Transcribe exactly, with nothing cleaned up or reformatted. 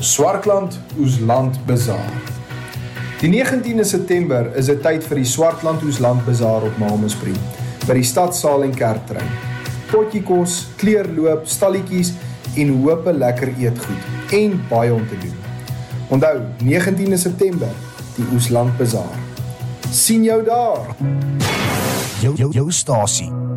Swartland Oesland Bazaar. Die negentiende September is dit tyd vir die Swartland Oesland Bazaar op Malmesbury, by die Stadsaal en Kerktrein. Potjie kos, kleurloop, stalletjies en hoop lekker eetgoed en baie om te doen. Onthou, negentiende September, die Oesland Bazaar. Sien jou daar! Jou, jou, jou stasie